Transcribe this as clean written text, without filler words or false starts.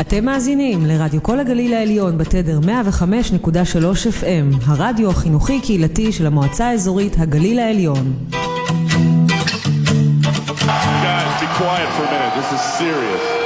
אתם מאזינים לרדיו כל הגליל העליון בתדר 105.3 FM, הרדיו החינוכי קהילתי של המועצה האזורית הגליל העליון. Guys, be quiet for a minute. This is serious.